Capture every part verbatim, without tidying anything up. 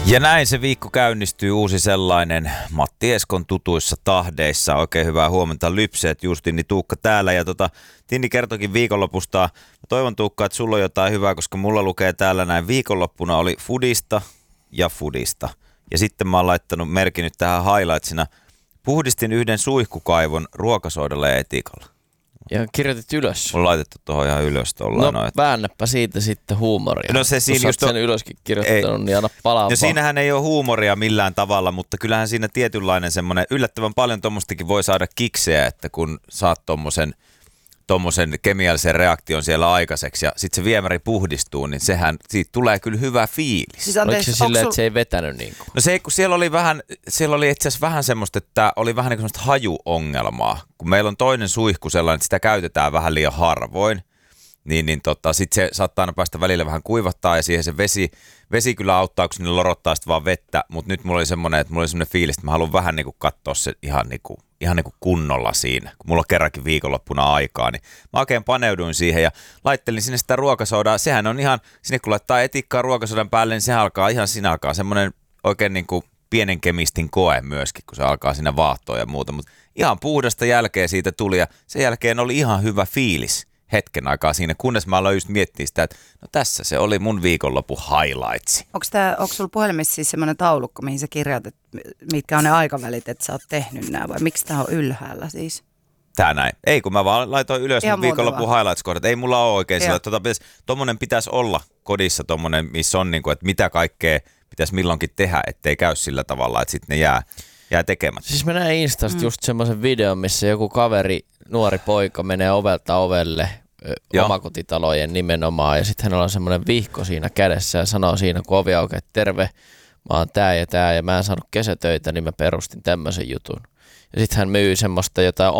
Ja näin se viikko käynnistyy, uusi sellainen Matti Eskon tutuissa tahdeissa. Oikein hyvää huomenta lypseet, Justini Tuukka täällä. Ja tota, Tinni kertokin viikonlopusta. Mä toivon Tuukka, että sulla on jotain hyvää, koska mulla lukee täällä näin. Viikonloppuna oli foodista ja foodista. Ja sitten mä oon laittanut merkinnyt tähän highlightsina. Puhdistin yhden suihkukaivon ruokasoodalla ja etikalla. Ja kirjoitit ylös. On laitettu tuohon ihan ylös tollaan. No, että... väännäpä siitä sitten huumoria. No se siinä kun just sä oot sen ylöskin kirjoittanut, ei. Niin anna palaa. No siinähän ei ole huumoria millään tavalla, mutta kyllähän siinä tietynlainen semmoinen, yllättävän paljon tommostakin voi saada kikseä, että kun saat tommosen, tommosen kemiallisen reaktion siellä aikaiseksi ja sitten se viemäri puhdistuu, niin sehän, siitä tulee kyllä hyvä fiilis. Siis oliko se silleen, että se ei vetänyt niin kuin? No se, kun siellä oli vähän, siellä oli itse asiassa vähän semmoista, että oli vähän niin kuin semmoista hajuongelmaa. Kun meillä on toinen suihku sellainen, että sitä käytetään vähän liian harvoin, niin, niin tota, sitten se saattaa aina päästä välillä vähän kuivattaa ja siihen se vesi, vesi kyllä auttaa, kun sinne lorottaa sitten vaan vettä, mutta nyt mulla oli semmoinen, että mulla oli semmoinen fiilis, että mä haluan vähän niin kuin katsoa se ihan niin kuin, ihan niin kuin kunnolla siinä, kun mulla on kerrankin viikonloppuna aikaa, niin mä oikein paneuduin siihen ja laittelin sinne sitä ruokasoodaa. Sehän on ihan, sinne kun laittaa etikkaa ruokasodan päälle, niin se alkaa ihan, siinä alkaa semmoinen oikein niin kuin pienen kemistin koe myöskin, kun se alkaa siinä vaahtoa ja muuta, mutta ihan puhdasta jälkeen siitä tuli ja sen jälkeen oli ihan hyvä fiilis hetken aikaa siinä, kunnes mä aloin just miettiä sitä, että no tässä se oli mun viikonloppu highlightsi. Onko tää, onko sulla puhelimessa siis semmoinen taulukko, mihin sä kirjoitat, mitkä on ne aikavälit, että sä oot tehnyt nämä, vai miksi tää on ylhäällä siis? Tää näin. Ei, kun mä vaan laitoin ylös mun viikonloppu highlights-kohdat. Ei mulla ole oikein sillä, että tota, tommonen pitäisi olla kodissa tommonen, missä on niinku, että mitä kaikkea pitäisi milloinkin tehdä, ettei käy sillä tavalla, että sitten ne jää, jää tekemättä. Siis mä näin Instasta mm. just semmoisen videon, missä joku kaveri, nuori poika menee ovelta ovelle Joo. omakotitalojen nimenomaan ja sitten hänellä on semmoinen vihko siinä kädessä ja sanoo siinä, kun ovi aukeaa, että terve, mä oon tää ja tää ja mä en saanut kesätöitä, niin mä perustin tämmöisen jutun. Ja sitten hän myy semmoista jotain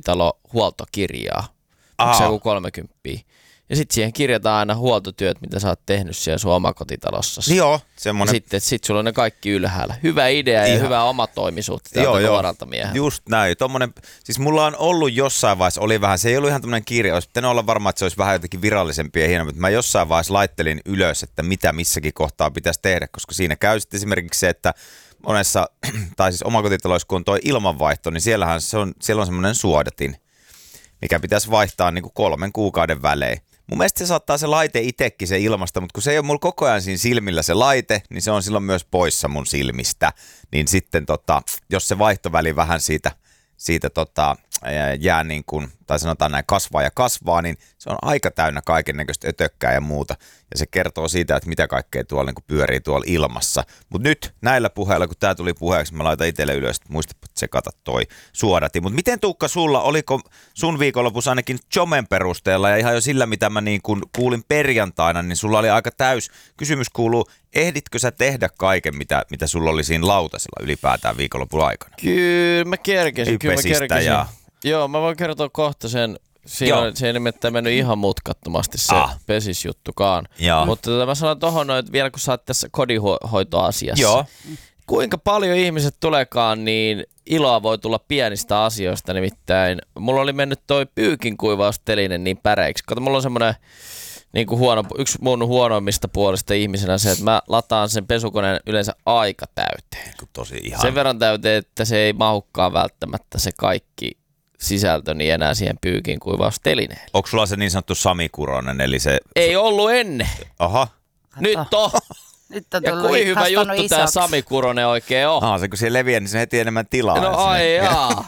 omakotitalo-huoltokirjaa, onko se joku kolmekymppiä. Ja sitten siihen kirjataan aina huoltotyöt, mitä sä oot tehnyt siellä sun omakotitalossa. Joo, semmoinen. Sitten sit sulla on ne kaikki ylhäällä. Hyvä idea ja Ihan. hyvää omatoimisuutta tältä nuoralta mieheltä. Just näin. Tommonen, siis mulla on ollut jossain vaiheessa, oli vähän, se ei ollut ihan tämmöinen kirja, olisi pitänyt olla varmaan, että se olisi vähän jotenkin virallisempi ja hienompi. Mä jossain vaiheessa laittelin ylös, että mitä missäkin kohtaa pitäisi tehdä, koska siinä käy sitten esimerkiksi se, että monessa, tai siis omakotitaloissa, kun on toi ilmanvaihto, niin siellähän se on, siellä on semmoinen suodatin, mikä pitäisi vaihtaa niin kuin kolmen kuukauden välein. Mun mielestä se saattaa se laite itsekin se ilmasta, mutta kun se ei ole mulla koko ajan siinä silmillä se laite, niin se on silloin myös poissa mun silmistä. Niin sitten tota, jos se vaihtoväli vähän siitä, siitä tota, jää niin kuin, tai sanotaan näin kasvaa ja kasvaa, niin se on aika täynnä kaikennäköistä ötökkää ja muuta. Ja se kertoo siitä, että mitä kaikkea tuolla niin kuin pyörii tuolla ilmassa. Mutta nyt näillä puheilla, kun tämä tuli puheeksi, mä laitan itselle ylös, että muistapa tsekata toi suodati. Mutta miten Tuukka sulla, oliko sun viikonlopussa ainakin Jomen perusteella ja ihan jo sillä, mitä mä niin kuin kuulin perjantaina, niin sulla oli aika täys. Kysymys kuuluu, ehditkö sä tehdä kaiken, mitä, mitä sulla oli siinä lautasella ylipäätään viikonlopun aikana? Kyllä mä kerkesin, kyllä mä kerkesin. Ja... Joo, mä voin kertoa kohta sen. Siinä on, se ei nimittäin mennyt ihan mutkattomasti se ah. pesisjuttukaan. Joo. Mutta tota, mä sanon tohon noin, että vielä kun sä oot tässä kodinhoitoasiassa. Joo. Kuinka paljon ihmiset tuleekaan, niin iloa voi tulla pienistä asioista. Nimittäin mulla oli mennyt toi pyykinkuivausteline niin päreiksi. Kato, mulla on semmoinen niin kuin huono, yksi mun huonoimmista puolista ihmisenä se, että mä lataan sen pesukoneen yleensä aika täyteen. Tosi ihan. Sen verran täyteen, että se ei mahukaan välttämättä se kaikki sisältöni enää siihen pyykin kuivaustelineen. Onko sulla se niin sanottu Sami Kuronen, eli se... Ei ollut ennen. Aha. Nyt on. Nyt on ja kuin hyvä juttu tämä Sami Kuronen oikein on. Ah, se kun se leviää, niin se on heti enemmän tilaa. No ai jaa.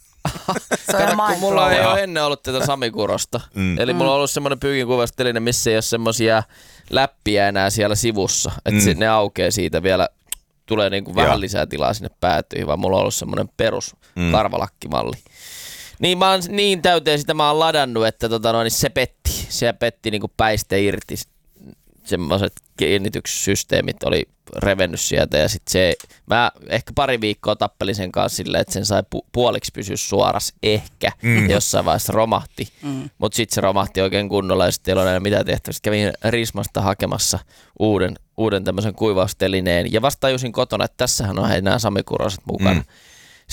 Kato, kun mulla ei ole ennen ollut tätä Sami Kurosta. Mm. Eli mulla on ollut semmoinen pyykin kuivausteline, missä ei ole semmoisia läppiä enää siellä sivussa. Että mm. ne aukeaa siitä vielä. Tulee niinku vähän lisää tilaa sinne päätyihin, vaan mulla on ollut semmoinen perus mm. karvalakkimalli. Niin mä oon niin täyteen sitä mä oon ladannut, että tota noin, se petti. Se petti niinku päiste irti. Semmoiset kiinnityssysteemit oli revennyt sieltä ja sit se, mä ehkä pari viikkoa tappelin sen kanssa silleen, että sen sai pu- puoliksi pysyä suoras ehkä mm. ja jossain vaiheessa romahti. Mm. Mut sit se romahti oikein kunnolla ja sit ei ole enää mitään tehtävä. Sitten kävin Rismasta hakemassa uuden, uuden tämmöisen kuivaustelineen ja vasta tajusin kotona, että tässähän on hei nämä Sami Kuroset mukana. Mm. Sitten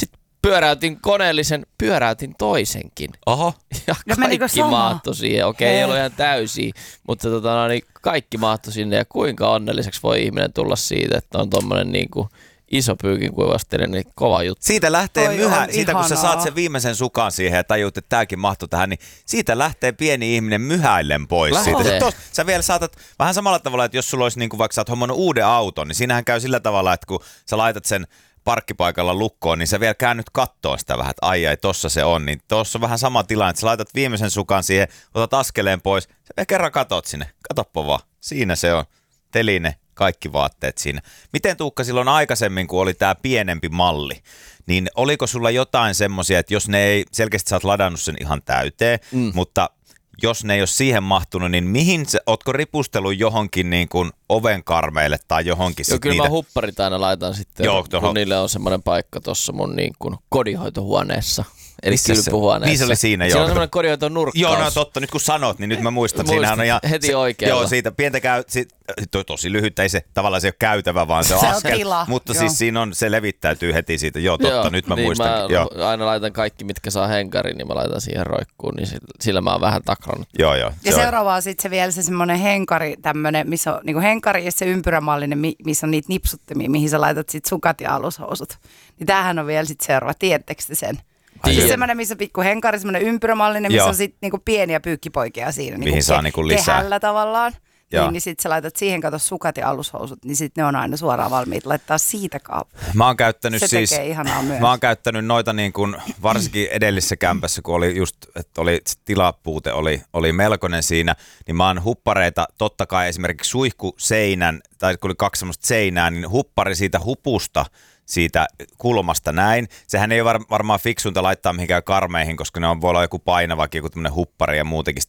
pyöräytin koneellisen, pyöräytin toisenkin. Oho. Ja No menikö kaikki sama? maattui siihen. Okei, ei Hei. ollut ihan täysiä, mutta tota, no, niin kaikki maattui sinne. Ja kuinka onnelliseksi voi ihminen tulla siitä, että on tommonen niin kuin iso pyykinkuivastele, niin kova juttu. Siitä lähtee Toi myhä, on siitä kun sä ihanaa. saat sen viimeisen sukan siihen ja tajuut, että tääkin mahtui tähän, niin siitä lähtee pieni ihminen myhäillen pois Lähtee. siitä. Sitten tos, sä vielä saatat, vähän samalla tavalla, että jos sulla olisi niin kuin vaikka sä oot hommannut uuden auton, niin siinähän käy sillä tavalla, että kun sä laitat sen parkkipaikalla lukkoon, niin sä vielä käännyt kattoon sitä vähän, että ai ai, tossa se on. Niin tossa on vähän sama tilanne, että sä laitat viimeisen sukan siihen, otat askeleen pois, sä vielä kerran katot sinne, katoppa vaan, siinä se on, teline, kaikki vaatteet siinä. Miten Tuukka silloin aikaisemmin, kun oli tää pienempi malli, niin oliko sulla jotain semmosia, että jos ne ei, selkeästi sä oot ladannut sen ihan täyteen, mm. mutta jos ne ei ole siihen mahtunut, niin mihin sä, ootko ripustellut johonkin niin kuin ovenkarmeille tai johonkin Joo, sit kyllä niitä? mä hupparit aina laitan sitten, Joo, kun tohon. niille on semmoinen paikka tuossa mun niin kuin kodinhoitohuoneessa. Eli Missä se- kylpyhuoneessa. niin se oli siinä, joo. Siinä on semmoinen kodinhoiton nurkkaus. Joo, no totta. Nyt kun sanot, niin nyt mä muistan. Muistat Siinähän on ihan, heti oikealla. Joo, siitä pientä käy, sit, to, tosi lyhyt, ei se tavallaan se ole käytävä, vaan se on Se on askel. tila, Mutta joo. siis siinä on, se levittäytyy heti siitä. Joo, totta, Joo, nyt mä niin muistan. Mä Joo, aina laitan kaikki, mitkä saa henkarin, niin mä laitan siihen roikkuun, niin sillä, sillä mä oon vähän takrannut. joo, joo. Ja se on- seuraava on sitten se vielä se semmoinen henkari, tämmönen, missä on niinku henkari ja se ympyrämallinen, mi- missä on niitä nipsuttimia, mihin sä laitat sit sukat ja alushousut. Niin tämähän on vielä sitten seuraava. Tiedättekö te sen? Ai Siis joo. semmoinen, missä on pikku henkari, semmoinen ympyrämallinen, missä Joo. on sitten niinku pieniä pyykkipoikia siinä. Mihin saa niinku lisää. Kehällä tavallaan. Joo. Niin, niin sitten sä laitat siihen, kato sukat ja alushousut, niin sitten ne on aina suoraan valmiit laittaa siitä kaappiin. Mä oon käyttänyt Se siis, tekee ihanaa myös. mä oon käyttänyt noita niin kuin, varsinkin edellisessä kämpässä, kun oli just, että oli tilapuute oli, oli melkoinen siinä, niin mä oon huppareita, totta kai esimerkiksi suihkuseinän, tai kun oli kaksi semmoista seinää, niin huppari siitä hupusta, siitä kulmasta näin. Sehän ei ole var, varmaan fiksuinta laittaa mihinkään karmeihin, koska ne on, voi olla joku painavakin, joku tämmöinen huppari ja muutenkin.